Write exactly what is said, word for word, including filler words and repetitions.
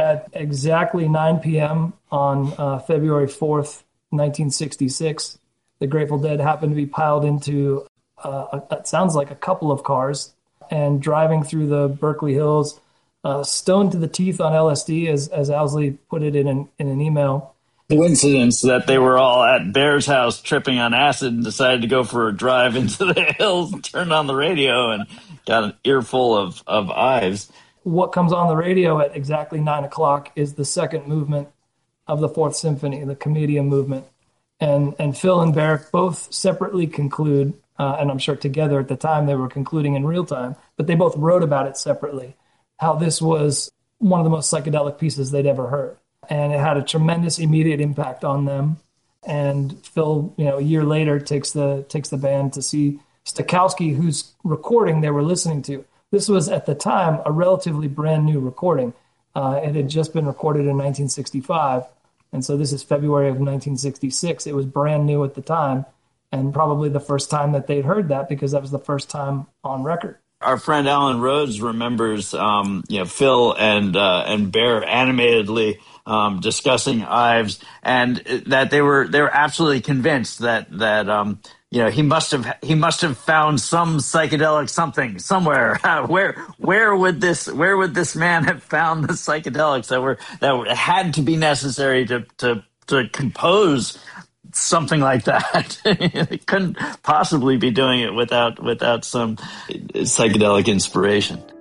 at exactly nine p.m. on uh, February fourth, nineteen sixty-six. The Grateful Dead happened to be piled into, uh, a, it sounds like a couple of cars, and driving through the Berkeley Hills, uh, stoned to the teeth on L S D, as, as Owsley put it in an, in an email. Coincidence that they were all at Bear's house tripping on acid and decided to go for a drive into the hills and turned on the radio and got an earful of, of Ives. What comes on the radio at exactly nine o'clock is the second movement of the Fourth Symphony, the Commedia movement. And and Phil and Bear both separately conclude, uh, and I'm sure together at the time they were concluding in real time, but they both wrote about it separately, how this was one of the most psychedelic pieces they'd ever heard. And it had a tremendous immediate impact on them. And Phil, you know, a year later takes the takes the band to see Stokowski, whose recording they were listening to. This was, at the time, a relatively brand new recording. Uh, it had just been recorded in nineteen sixty-five. And so this is February of nineteen sixty-six. It was brand new at the time, and probably the first time that they'd heard that, because that was the first time on record. Our friend Alan Rhodes remembers, um, you know, Phil and uh, and Bear animatedly um, discussing Ives, and that they were they were absolutely convinced that that um, you know he must have he must have found some psychedelic something somewhere. where where would this where would this man have found the psychedelics that were that had to be necessary to to to compose something like that? They couldn't possibly be doing it without without some psychedelic inspiration.